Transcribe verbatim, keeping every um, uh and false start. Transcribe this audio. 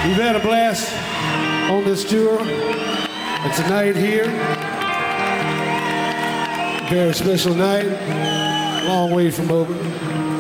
We've had a blast on this tour, and tonight here, very special night, long way from over.